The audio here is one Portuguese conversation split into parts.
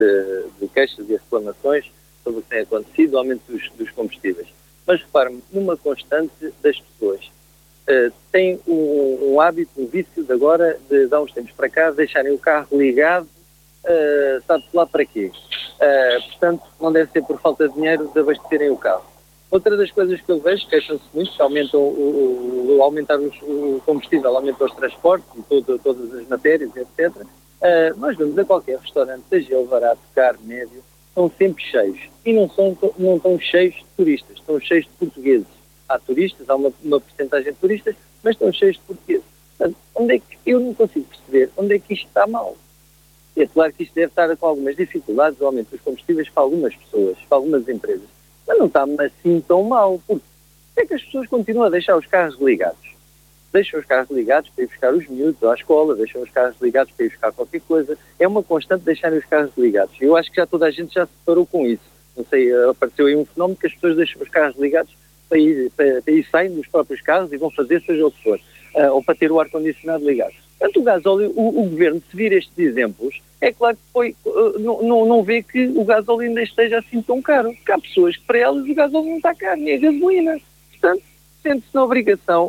de queixas e reclamações sobre o que tem acontecido, o aumento dos combustíveis. Mas repare-me, numa constante das pessoas. Tem um hábito, um vício de agora, de há uns tempos para cá, deixarem o carro ligado, sabe-se lá para quê. Portanto, não deve ser por falta de dinheiro de abastecerem o carro. Outra das coisas que eu vejo, queixam-se muito, que aumentam aumentar o combustível, aumentam os transportes e todas as matérias, etc. Nós vamos a qualquer restaurante, seja ele barato, caro, médio, estão sempre cheios. E não estão cheios de turistas, estão cheios de portugueses. Há turistas, há uma porcentagem de turistas, mas estão cheios de portugueses. Portanto, onde é que eu não consigo perceber onde é que isto está mal? É claro que isto deve estar com algumas dificuldades, o aumento dos combustíveis para algumas pessoas, para algumas empresas. Mas não está assim tão mal, porque é que as pessoas continuam a deixar os carros ligados? Deixam os carros ligados para ir buscar os miúdos à escola, deixam os carros ligados para ir buscar qualquer coisa. É uma constante deixarem os carros ligados. Eu acho que já toda a gente já se deparou com isso. Não sei, apareceu aí um fenómeno que as pessoas deixam os carros ligados para ir saem dos próprios carros e vão fazer seja o que for, ou para ter o ar-condicionado ligado. Portanto, o gasóleo, o governo, se vir estes exemplos, é claro que não vê que o gasóleo ainda esteja assim tão caro. Porque há pessoas que para elas o gasóleo não está caro, nem a gasolina. Portanto, sente-se na obrigação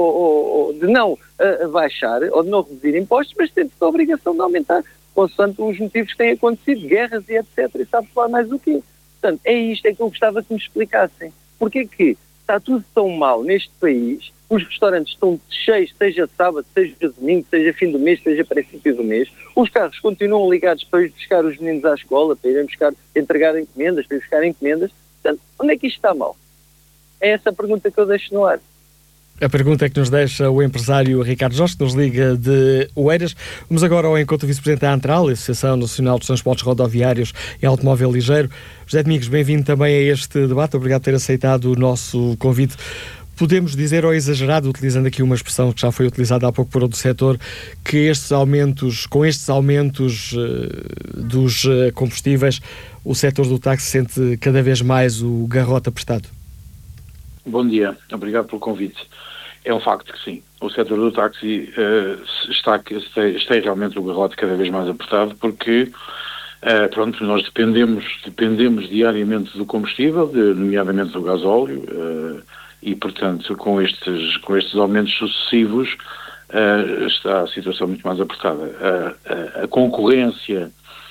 de não baixar ou de não reduzir impostos, mas sente-se na obrigação de aumentar, consoante os motivos que têm acontecido, guerras e etc. E sabe-se lá mais o quê. Portanto, é isto que eu gostava que me explicassem. Porquê que está tudo tão mal neste país, os restaurantes estão cheios, seja sábado, seja domingo, seja fim do mês, seja princípio do mês, os carros continuam ligados para ir buscar os meninos à escola, para irem entregar encomendas, para ir buscar encomendas. Portanto, onde é que isto está mal? É essa a pergunta que eu deixo no ar. A pergunta é que nos deixa o empresário Ricardo Jorge, que nos liga de Oeiras. Vamos agora ao encontro do vice-presidente da ANTRAL, Associação Nacional dos Transportes Rodoviários e Automóvel Ligeiro. José Domingos, bem-vindo também a este debate. Obrigado por ter aceitado o nosso convite. Podemos dizer, ou exagerado, utilizando aqui uma expressão que já foi utilizada há pouco por outro setor, que com estes aumentos dos combustíveis, o setor do táxi sente cada vez mais o garrote apertado? Bom dia, obrigado pelo convite. É um facto que sim, o setor do táxi está realmente o garrote cada vez mais apertado, porque nós dependemos diariamente do combustível, nomeadamente do gasóleo, e portanto com estes aumentos sucessivos está a situação muito mais apertada. A concorrência,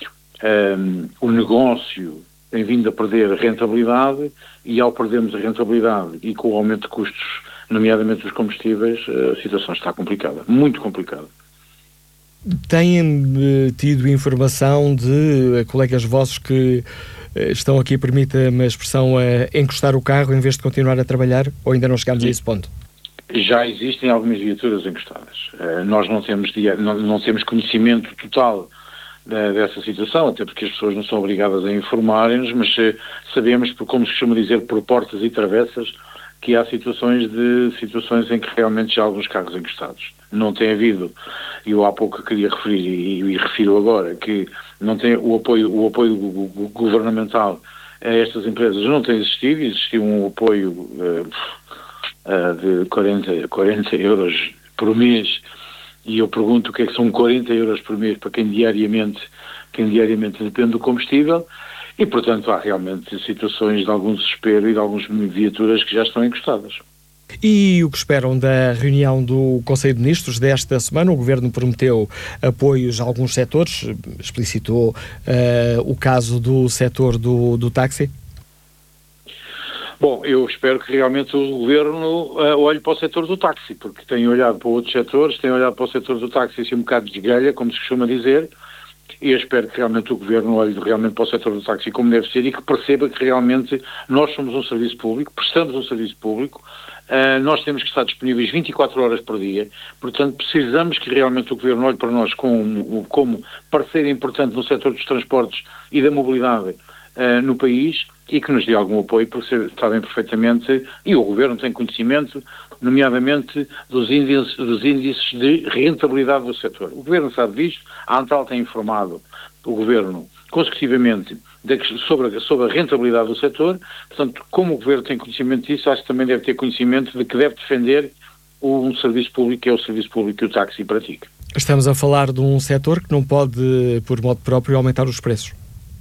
o negócio tem vindo a perder a rentabilidade, e ao perdermos a rentabilidade e com o aumento de custos, nomeadamente dos combustíveis, a situação está complicada, muito complicada. Têm tido informação de colegas vossos que estão aqui, permita-me a expressão, a encostar o carro em vez de continuar a trabalhar, ou ainda não chegámos a esse ponto? Já existem algumas viaturas encostadas. Nós não temos conhecimento total dessa situação, até porque as pessoas não são obrigadas a informarem-nos, mas sabemos, como se costuma dizer, por portas e travessas, que há situações em que realmente já há alguns carros encostados. Não tem havido, e eu há pouco queria referir, e refiro agora, que não tem o apoio governamental a estas empresas não tem existido. Existiu um apoio de 40 euros por mês, e eu pergunto o que é que são 40 euros por mês para quem diariamente depende do combustível, e portanto há realmente situações de algum desespero e de algumas viaturas que já estão encostadas. E o que esperam da reunião do Conselho de Ministros desta semana? O Governo prometeu apoios a alguns setores, explicitou o caso do setor do táxi? Bom, eu espero que realmente o Governo olhe para o setor do táxi, porque tem olhado para outros setores, tem olhado para o setor do táxi assim um bocado de esgalha, como se costuma dizer, e eu espero que realmente o Governo olhe realmente para o setor do táxi como deve ser, e que perceba que realmente nós somos um serviço público, prestamos um serviço público, nós temos que estar disponíveis 24 horas por dia, portanto precisamos que realmente o Governo olhe para nós como parceiro importante no setor dos transportes e da mobilidade no país, e que nos dê algum apoio, porque sabem perfeitamente, e o Governo tem conhecimento, nomeadamente dos índices de rentabilidade do setor. O Governo sabe disto, a ANTRAL tem informado o Governo consecutivamente sobre a rentabilidade do setor. Portanto, como o Governo tem conhecimento disso, acho que também deve ter conhecimento de que deve defender um serviço público, que é o serviço público que o táxi pratica. Estamos a falar de um setor que não pode, por modo próprio, aumentar os preços.